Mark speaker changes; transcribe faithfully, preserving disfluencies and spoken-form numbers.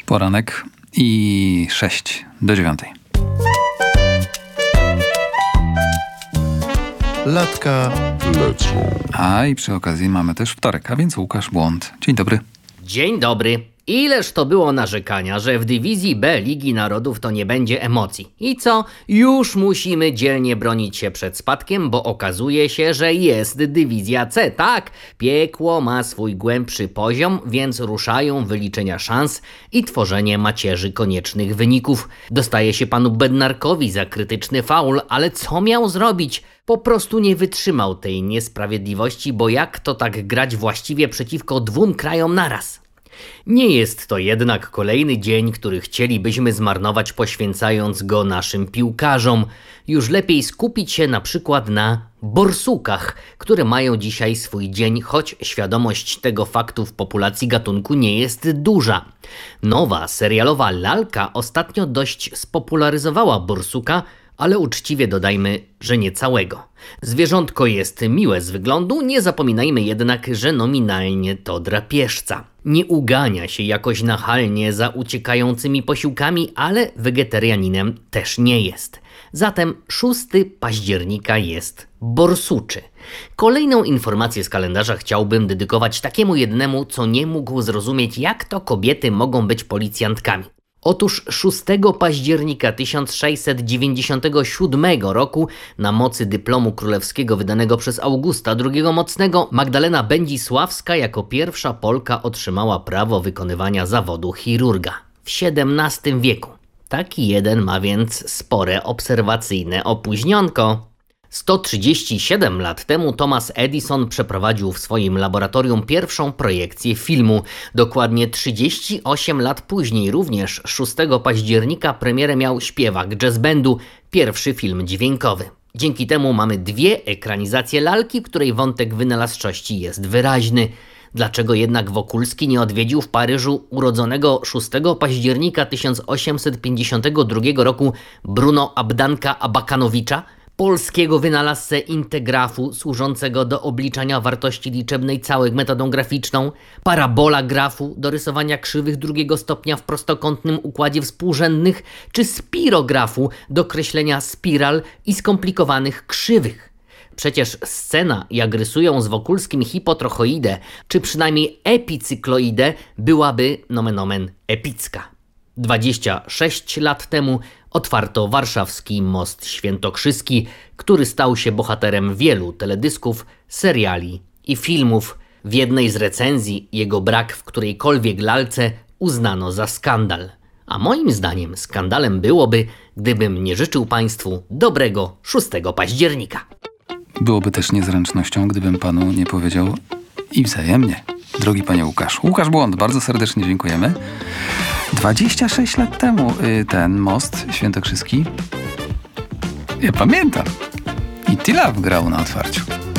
Speaker 1: Poranek i sześć do dziewiątej.
Speaker 2: Latka lecą.
Speaker 1: A i przy okazji mamy też wtorek, a więc Łukasz Błąd. Dzień dobry.
Speaker 3: Dzień dobry. Ileż to było narzekania, że w dywizji B Ligi Narodów to nie będzie emocji. I co? Już musimy dzielnie bronić się przed spadkiem, bo okazuje się, że jest dywizja C. Tak, piekło ma swój głębszy poziom, więc ruszają wyliczenia szans i tworzenie macierzy koniecznych wyników. Dostaje się panu Bednarkowi za krytyczny faul, ale co miał zrobić? Po prostu nie wytrzymał tej niesprawiedliwości, bo jak to tak grać właściwie przeciwko dwóm krajom naraz? Nie jest to jednak kolejny dzień, który chcielibyśmy zmarnować, poświęcając go naszym piłkarzom. Już lepiej skupić się na przykład na borsukach, które mają dzisiaj swój dzień, choć świadomość tego faktu w populacji gatunku nie jest duża. Nowa serialowa lalka ostatnio dość spopularyzowała borsuka, ale uczciwie dodajmy, że nie całego. Zwierzątko jest miłe z wyglądu, nie zapominajmy jednak, że nominalnie to drapieżca. Nie ugania się jakoś nachalnie za uciekającymi posiłkami, ale wegetarianinem też nie jest. Zatem szóstego października jest borsuczy. Kolejną informację z kalendarza chciałbym dedykować takiemu jednemu, co nie mógł zrozumieć, jak to kobiety mogą być policjantkami. Otóż szóstego października tysiąc sześćset dziewięćdziesiątego siódmego roku na mocy dyplomu królewskiego wydanego przez Augusta drugiego Mocnego Magdalena Będzisławska jako pierwsza Polka otrzymała prawo wykonywania zawodu chirurga w siedemnastym wieku. Taki jeden ma więc spore obserwacyjne opóźnionko. sto trzydzieści siedem lat temu Thomas Edison przeprowadził w swoim laboratorium pierwszą projekcję filmu. Dokładnie trzydzieści osiem lat później, również szóstego października, premierę miał śpiewak jazz bandu, pierwszy film dźwiękowy. Dzięki temu mamy dwie ekranizacje lalki, której wątek wynalazczości jest wyraźny. Dlaczego jednak Wokulski nie odwiedził w Paryżu urodzonego szóstego października tysiąc osiemset pięćdziesiątego drugiego roku Bruno Abdanka Abakanowicza, polskiego wynalazcę integrafu służącego do obliczania wartości liczebnej całek metodą graficzną, parabola grafu do rysowania krzywych drugiego stopnia w prostokątnym układzie współrzędnych, czy spirografu do kreślenia spiral i skomplikowanych krzywych. Przecież scena, jak rysują z Wokulskim hipotrochoidę, czy przynajmniej epicykloidę, byłaby nomen omen epicka. dwadzieścia sześć lat temu otwarto warszawski Most Świętokrzyski, który stał się bohaterem wielu teledysków, seriali i filmów. W jednej z recenzji jego brak w którejkolwiek lalce uznano za skandal. A moim zdaniem skandalem byłoby, gdybym nie życzył Państwu dobrego szóstego października.
Speaker 1: Byłoby też niezręcznością, gdybym panu nie powiedział i wzajemnie. Drogi panie Łukaszu. Łukasz Błąd, bardzo serdecznie dziękujemy. dwadzieścia sześć lat temu y, ten most świętokrzyski, ja pamiętam, i T-Love grał na otwarciu.